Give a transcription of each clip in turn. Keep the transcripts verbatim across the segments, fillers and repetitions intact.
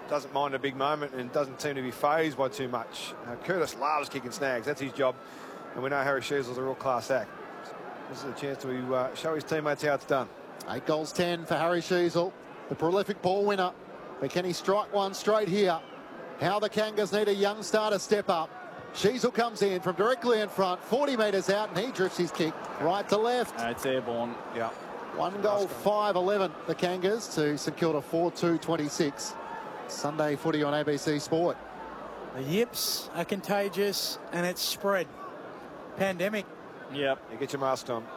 doesn't mind a big moment and doesn't seem to be phased by too much. Uh, Curtis loves kicking snags. That's his job. And we know Harry Sheezel's a real class act. This is a chance to uh, show his teammates how it's done. Eight goals, ten for Harry Sheezel, the prolific ball winner. But can he strike one straight here? How the Kangas need a young star to step up. Sheezel comes in from directly in front, forty metres out, and he drifts his kick right to left. Uh, it's airborne. Yeah. One goal, five eleven, the Kangas to St Kilda four two twenty-six. Sunday footy on A B C Sport. The yips are contagious and it's spread. Pandemic. Yep. You get your mask on.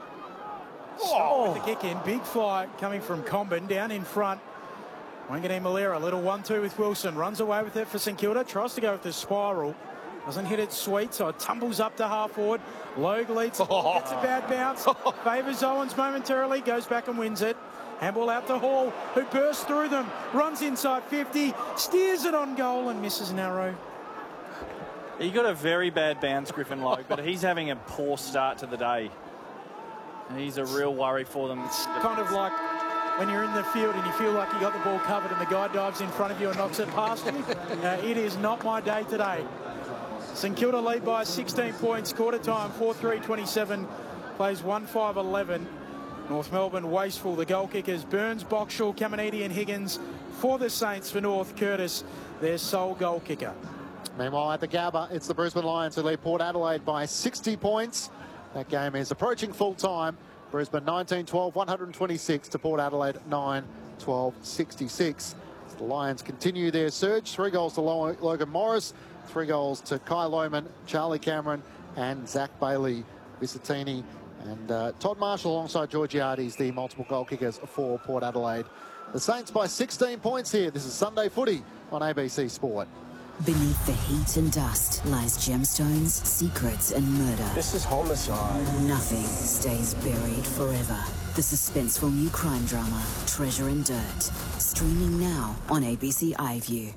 Oh, with the kick in. Big fly coming from Combin down in front. Wanganeen Malera, little one two with Wilson. Runs away with it for St Kilda. Tries to go with the spiral. Doesn't hit it sweet, so it tumbles up to half forward. Logue leads the ball, gets a bad bounce. Favours Owens momentarily, goes back and wins it. Handball out to Hall, who bursts through them. Runs inside fifty, steers it on goal and misses narrow. He got a very bad bounce, Griffin Logue, but he's having a poor start to the day. He's a real worry for them. It's kind of like when you're in the field and you feel like you got the ball covered and the guy dives in front of you and knocks it past you. Uh, it is not my day today. St Kilda lead by sixteen points, quarter time, four three twenty-seven, plays one five eleven. North Melbourne wasteful, the goal kickers, Burns, Boxall, Caminiti and Higgins. For the Saints, for North, Curtis, their sole goal kicker. Meanwhile, at the Gabba, it's the Brisbane Lions who lead Port Adelaide by sixty points. That game is approaching full time. Brisbane nineteen twelve, one twenty-six to Port Adelaide nine twelve sixty-six. The Lions continue their surge. Three goals to Logan Morris, three goals to Kai Lohmann, Charlie Cameron and Zach Bailey. Visitini and uh, Todd Marshall alongside Georgiades, the multiple goal kickers for Port Adelaide. The Saints by sixteen points here. This is Sunday Footy on A B C Sport. Beneath the heat and dust lies gemstones, secrets and murder. This is homicide. Nothing stays buried forever. The suspenseful new crime drama, Treasure and Dirt. Streaming now on A B C iView.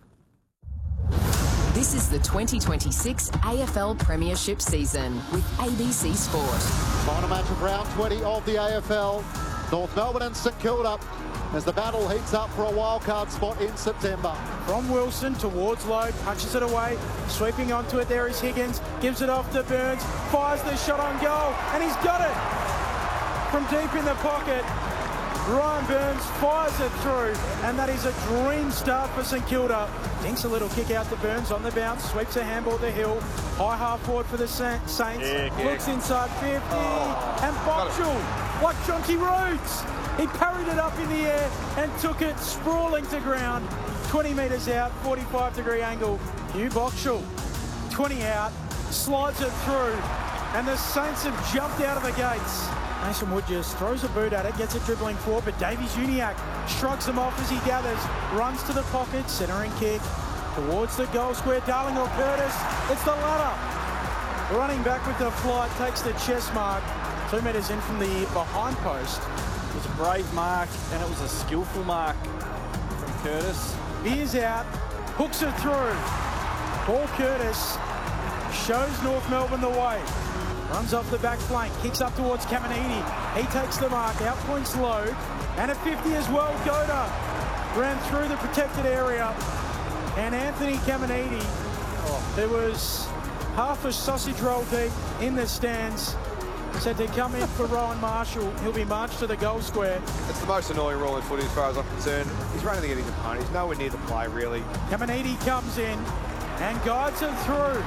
This is the twenty twenty-six A F L Premiership season with A B C Sport. Final match of round twenty of the A F L. North Melbourne and St Kilda as the battle heats up for a wildcard spot in September. From Wilson towards Logue, punches it away, sweeping onto it, there is Higgins, gives it off to Burns, fires the shot on goal, and he's got it! From deep in the pocket, Ryan Burns fires it through, and that is a dream start for St Kilda. Dinks a little kick out to Burns on the bounce, sweeps a handball to Hill, high half forward for the Saints, yeah, yeah. looks inside fifty, oh, and Boxall, like Jonty Rhodes, he parried it up in the air and took it sprawling to ground, twenty metres out, forty-five degree angle. Hugh Boxall, twenty out, slides it through, and the Saints have jumped out of the gates. Mason Wood just throws a boot at it, gets it dribbling forward, but Davies Uniacke shrugs him off as he gathers, runs to the pocket, centering kick towards the goal square. Darling or Curtis, it's the latter. Running back with the flight, takes the chest mark, two metres in from the behind post. It was a brave mark and it was a skillful mark from Curtis. He is out, hooks it through. Paul Curtis shows North Melbourne the way. Runs off the back flank, kicks up towards Caminiti. He takes the mark, outpoints Logue, and at fifty as well, Goda ran through the protected area. And Anthony Caminiti, oh, there was half a sausage roll deep in the stands. Said to come in for Rowan Marshall. He'll be marched to the goal square. It's the most annoying rule in footy as far as I'm concerned. He's running to get his opponent. He's nowhere near the play, really. Caminiti comes in and guides him through.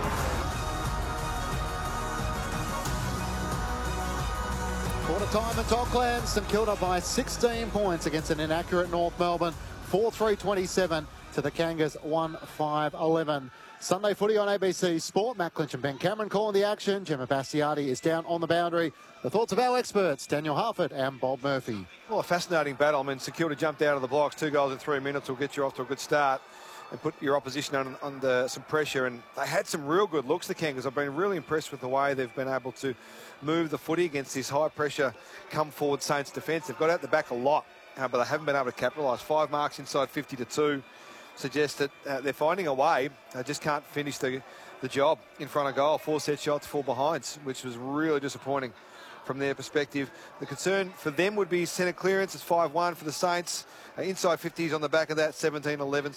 Quarter time at Docklands, St Kilda by sixteen points against an inaccurate North Melbourne. four three twenty-seven to the Kangas, one five eleven. Sunday Footy on A B C Sport. Matt Clinch and Ben Cameron calling the action. Gemma Bastiardi is down on the boundary. The thoughts of our experts, Daniel Harford and Bob Murphy. Well, a fascinating battle. I mean, St Kilda jumped out of the blocks. Two goals in three minutes will get you off to a good start and put your opposition under, under some pressure. And they had some real good looks, the Kangas. I've been really impressed with the way they've been able to move the footy against this high-pressure come-forward Saints defence. They've got out the back a lot, uh, but they haven't been able to capitalise. Five marks inside fifty to two suggests that uh, they're finding a way. They just can't finish the, the job in front of goal. Four set shots, four behinds, which was really disappointing from their perspective. The concern for them would be centre clearance. It's five one for the Saints. Uh, inside fifties on the back of that, seventeen eleven.